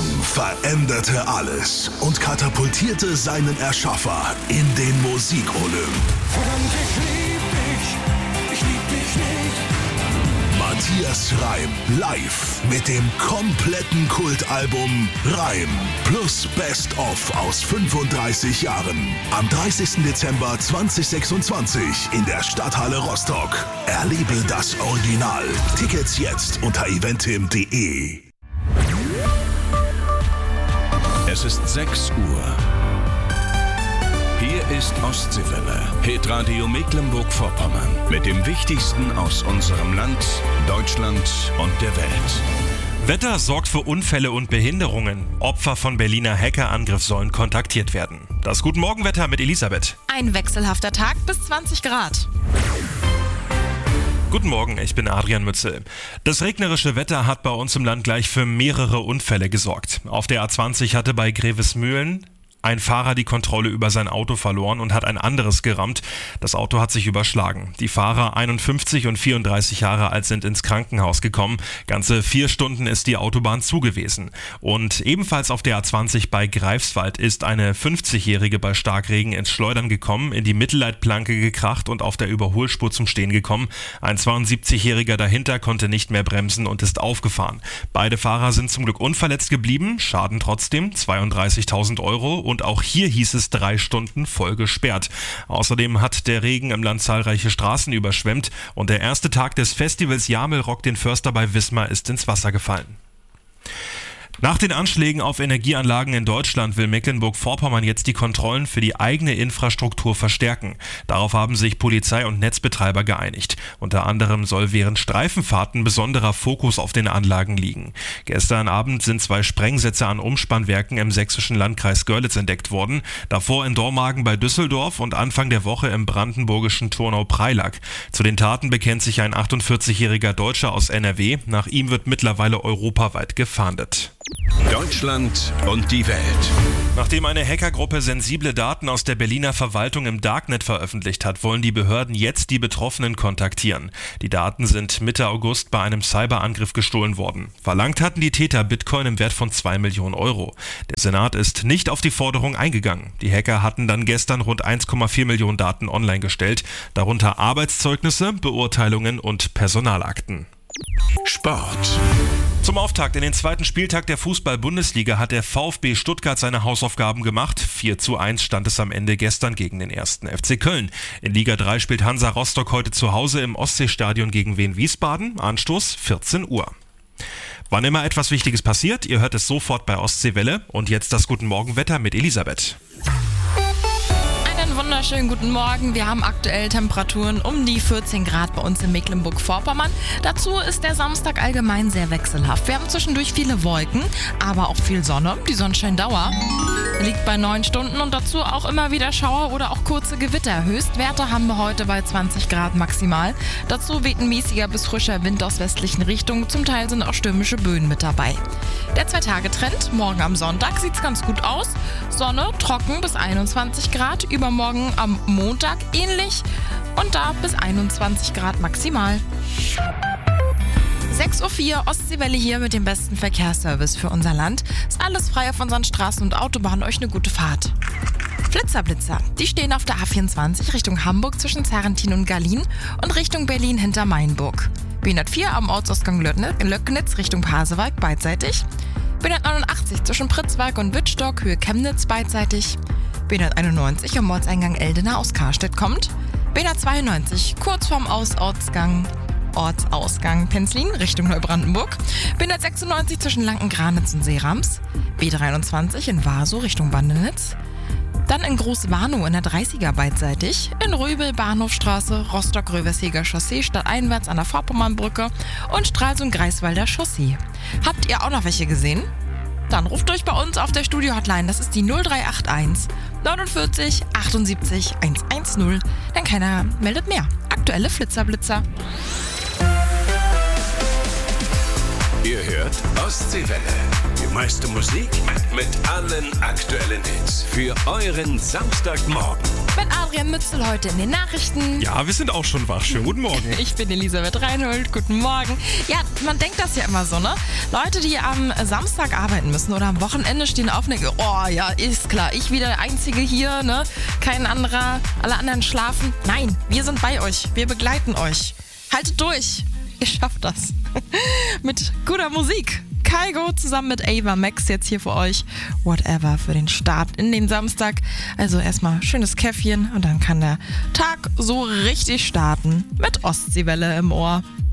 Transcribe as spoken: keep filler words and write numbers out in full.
Song veränderte alles und katapultierte seinen Erschaffer in den Musikolymp. Verdammt, ich lieb dich, ich lieb dich nicht. Matthias Reim live mit dem kompletten Kultalbum Reim plus Best of aus fünfunddreißig Jahren. Am dreißigsten Dezember zweitausendsechsundzwanzig in der Stadthalle Rostock. Erlebe das Original. Tickets jetzt unter eventim punkt de. Es ist sechs Uhr. Hier ist Ostseewelle, Hitradio Mecklenburg-Vorpommern. Mit dem Wichtigsten aus unserem Land, Deutschland und der Welt. Wetter sorgt für Unfälle und Behinderungen. Opfer von Berliner Hackerangriff sollen kontaktiert werden. Das Guten Morgen-Wetter mit Elisabeth. Ein wechselhafter Tag bis zwanzig Grad. Guten Morgen, ich bin Adrian Mützel. Das regnerische Wetter hat bei uns im Land gleich für mehrere Unfälle gesorgt. Auf der A zwanzig hatte bei Grevesmühlen ein Fahrer die Kontrolle über sein Auto verloren und hat ein anderes gerammt. Das Auto hat sich überschlagen. Die Fahrer, einundfünfzig und vierunddreißig Jahre alt, sind ins Krankenhaus gekommen. Ganze vier Stunden ist die Autobahn zu gewesen. Und ebenfalls auf der A zwanzig bei Greifswald ist eine fünfzigjährige bei Starkregen ins Schleudern gekommen, in die Mittelleitplanke gekracht und auf der Überholspur zum Stehen gekommen. Ein zweiundsiebzigjähriger dahinter konnte nicht mehr bremsen und ist aufgefahren. Beide Fahrer sind zum Glück unverletzt geblieben, Schaden trotzdem zweiunddreißigtausend Euro. Und auch hier hieß es drei Stunden voll gesperrt. Außerdem hat der Regen im Land zahlreiche Straßen überschwemmt und der erste Tag des Festivals Jamel Rock den Förster bei Wismar ist ins Wasser gefallen. Nach den Anschlägen auf Energieanlagen in Deutschland will Mecklenburg-Vorpommern jetzt die Kontrollen für die eigene Infrastruktur verstärken. Darauf haben sich Polizei und Netzbetreiber geeinigt. Unter anderem soll während Streifenfahrten besonderer Fokus auf den Anlagen liegen. Gestern Abend sind zwei Sprengsätze an Umspannwerken im sächsischen Landkreis Görlitz entdeckt worden. Davor in Dormagen bei Düsseldorf und Anfang der Woche im brandenburgischen Turnau-Preilack. Zu den Taten bekennt sich ein achtundvierzigjähriger Deutscher aus N R W. Nach ihm wird mittlerweile europaweit gefahndet. Deutschland und die Welt. Nachdem eine Hackergruppe sensible Daten aus der Berliner Verwaltung im Darknet veröffentlicht hat, wollen die Behörden jetzt die Betroffenen kontaktieren. Die Daten sind Mitte August bei einem Cyberangriff gestohlen worden. Verlangt hatten die Täter Bitcoin im Wert von zwei Millionen Euro. Der Senat ist nicht auf die Forderung eingegangen. Die Hacker hatten dann gestern rund eins Komma vier Millionen Daten online gestellt, darunter Arbeitszeugnisse, Beurteilungen und Personalakten. Sport. Zum Auftakt in den zweiten Spieltag der Fußball-Bundesliga hat der VfB Stuttgart seine Hausaufgaben gemacht. vier zu eins stand es am Ende gestern gegen den ersten F C Köln. In Liga drei spielt Hansa Rostock heute zu Hause im Ostseestadion gegen Wien Wiesbaden. Anstoß vierzehn Uhr. Wann immer etwas Wichtiges passiert, ihr hört es sofort bei Ostseewelle. Und jetzt das Guten Morgen-Wetter mit Elisabeth. Wunderschönen guten Morgen. Wir haben aktuell Temperaturen um die vierzehn Grad bei uns in Mecklenburg-Vorpommern. Dazu ist der Samstag allgemein sehr wechselhaft. Wir haben zwischendurch viele Wolken, aber auch viel Sonne. Die Sonnenscheindauer liegt bei neun Stunden und dazu auch immer wieder Schauer oder auch kurze Gewitter. Höchstwerte haben wir heute bei zwanzig Grad maximal. Dazu weht ein mäßiger bis frischer Wind aus westlichen Richtungen. Zum Teil sind auch stürmische Böen mit dabei. Der Zwei-Tage-Trend. Morgen am Sonntag sieht es ganz gut aus. Sonne, trocken bis einundzwanzig Grad. Übermorgen am Montag ähnlich und da bis einundzwanzig Grad maximal. sechs Uhr vier, Ostseewelle hier mit dem besten Verkehrsservice für unser Land. Ist alles frei auf unseren Straßen und Autobahnen. Euch eine gute Fahrt. Flitzer-Blitzer, die stehen auf der A vierundzwanzig Richtung Hamburg zwischen Zarrentin und Gallien und Richtung Berlin hinter Mainburg. B hundertvier am Ortsausgang Löcknitz Richtung Pasewalk beidseitig. B hundertneunundachtzig zwischen Pritzwalk und Wittstock Höhe Chemnitz beidseitig. B hunderteinundneunzig am Ortseingang Eldena aus Karstedt kommt. B hundertzweiundneunzig kurz vorm Ausausgang, Ortsausgang Penzlin Richtung Neubrandenburg. B hundertsechsundneunzig zwischen Lanken-Granitz und Seerams. B dreiundzwanzig in Warsow Richtung Bandenitz. Dann in Großwarnow in der dreißiger beidseitig. In Röbel Bahnhofstraße, Rostock-Röversheger Chaussee stadteinwärts an der Vorpommernbrücke und Stralsund-Greifswalder Chaussee. Habt ihr auch noch welche gesehen? Dann ruft durch bei uns auf der Studio-Hotline, das ist die null drei acht eins neunundvierzig achtundsiebzig hundertzehn. Denn keiner meldet mehr. Aktuelle Flitzer-Blitzer. Ihr hört Ostseewelle. Die meiste Musik mit allen aktuellen Hits. Für euren Samstagmorgen. Mit Adrian Mützel heute in den Nachrichten. Ja, wir sind auch schon wach. Schönen guten Morgen. Ich bin Elisabeth Reinhold. Guten Morgen. Ja, man denkt das ja immer so, ne? Leute, die am Samstag arbeiten müssen oder am Wochenende stehen auf und denken, oh ja, ist klar, ich wieder der Einzige hier, ne? Kein anderer, alle anderen schlafen. Nein, wir sind bei euch. Wir begleiten euch. Haltet durch. Ihr schafft das. Mit guter Musik. Kygo zusammen mit Ava Max jetzt hier für euch. Whatever für den Start in den Samstag. Also erstmal schönes Käffchen und dann kann der Tag so richtig starten mit Ostseewelle im Ohr.